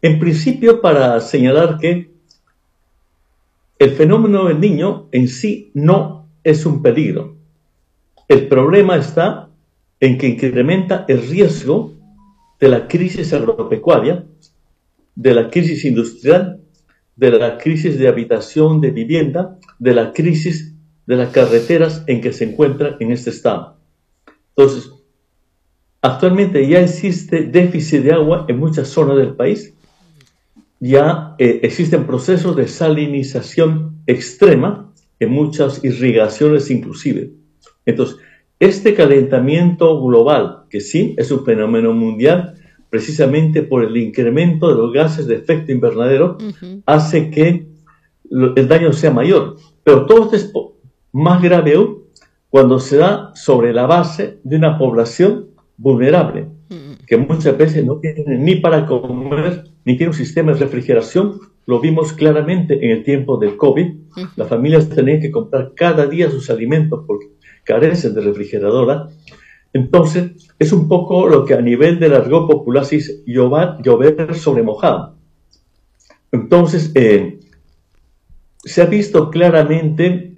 En principio, para señalar que el fenómeno del Niño en sí no es un peligro. El problema está en que incrementa el riesgo de la crisis agropecuaria, de la crisis industrial, de la crisis de habitación, de vivienda, de la crisis de las carreteras en que se encuentra en este estado. Entonces, actualmente ya existe déficit de agua en muchas zonas del país. Ya existen procesos de salinización extrema en muchas irrigaciones inclusive. Entonces, este calentamiento global, que sí es un fenómeno mundial, precisamente por el incremento de los gases de efecto invernadero, hace que el daño sea mayor. Pero todo esto es más grave aún cuando se da sobre la base de una población vulnerable, que muchas veces no tiene ni para comer, ni tiene un sistema de refrigeración. Lo vimos claramente en el tiempo del COVID. Las familias tenían que comprar cada día sus alimentos porque carecen de refrigeradora. Entonces, es un poco lo que a nivel del argot popular se dice llover sobre mojado. Entonces, se ha visto claramente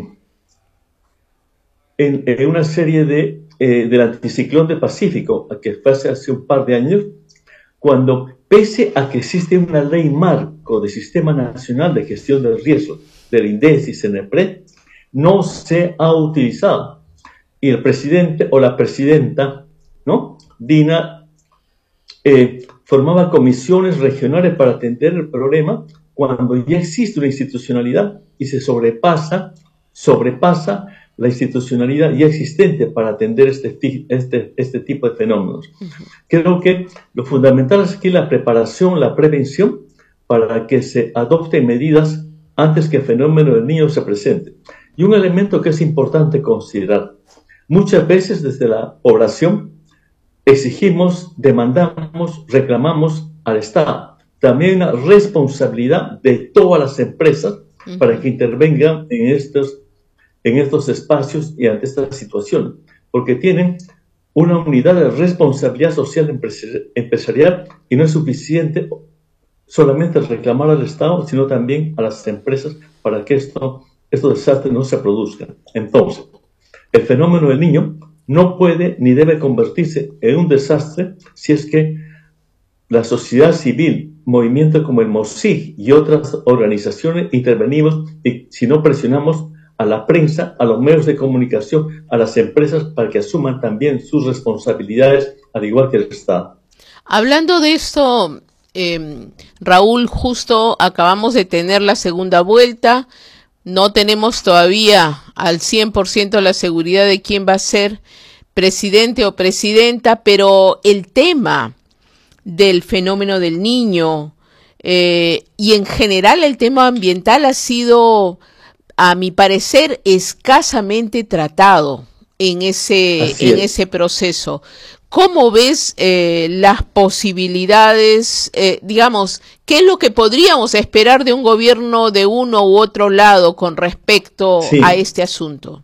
en una serie del anticiclón del Pacífico, que fue hace un par de años, cuando, pese a que existe una ley marco del Sistema Nacional de Gestión del Riesgo, del INDECI y CENEPRED, no se ha utilizado. Y el presidente o la presidenta, ¿no?, Dina, formaba comisiones regionales para atender el problema cuando ya existe una institucionalidad y se sobrepasa la institucionalidad ya existente para atender este tipo de fenómenos. Creo que lo fundamental es aquí la preparación, la prevención, para que se adopten medidas antes que el fenómeno del Niño se presente. Y un elemento que es importante considerar: muchas veces desde la población exigimos, demandamos, reclamamos al Estado. También una responsabilidad de todas las empresas para que intervengan en estos espacios y ante esta situación, porque tienen una unidad de responsabilidad social empresarial y no es suficiente solamente reclamar al Estado, sino también a las empresas para que estos desastres no se produzcan. Entonces, el fenómeno del Niño no puede ni debe convertirse en un desastre si es que la sociedad civil, movimientos como el MOSIG y otras organizaciones intervenimos, y si no presionamos a la prensa, a los medios de comunicación, a las empresas para que asuman también sus responsabilidades, al igual que el Estado. Hablando de esto, Raúl, justo acabamos de tener la segunda vuelta. No tenemos todavía al 100% la seguridad de quién va a ser presidente o presidenta, pero el tema del fenómeno del Niño y en general el tema ambiental ha sido, a mi parecer, escasamente tratado en ese proceso. ¿Cómo ves las posibilidades, digamos, qué es lo que podríamos esperar de un gobierno de uno u otro lado con respecto a este asunto?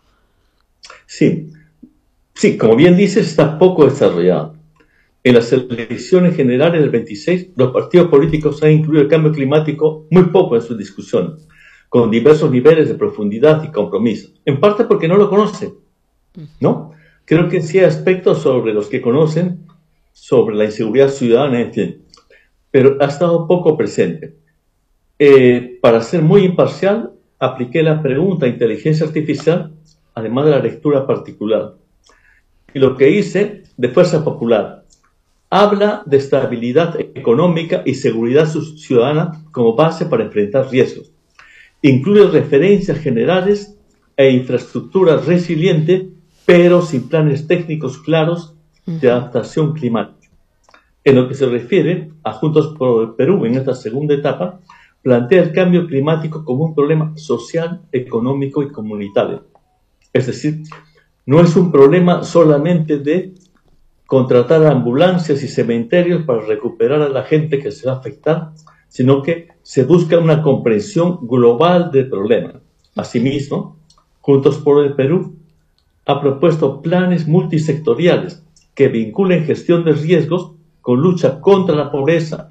Sí, como bien dices, está poco desarrollado. En las elecciones generales del 26, los partidos políticos han incluido el cambio climático muy poco en sus discusiones, con diversos niveles de profundidad y compromiso, en parte porque no lo conocen, ¿no? Creo que sí hay aspectos sobre los que conocen, sobre la inseguridad ciudadana, en fin, pero ha estado poco presente. Para ser muy imparcial, apliqué la pregunta inteligencia artificial, además de la lectura particular. Y lo que hice de Fuerza Popular habla de estabilidad económica y seguridad ciudadana como base para enfrentar riesgos. Incluye referencias generales e infraestructura resiliente, pero sin planes técnicos claros de adaptación climática. En lo que se refiere a Juntos por el Perú, en esta segunda etapa, plantea el cambio climático como un problema social, económico y comunitario. Es decir, no es un problema solamente de contratar ambulancias y cementerios para recuperar a la gente que se va a afectar, sino que se busca una comprensión global del problema. Asimismo, Juntos por el Perú ha propuesto planes multisectoriales que vinculen gestión de riesgos con lucha contra la pobreza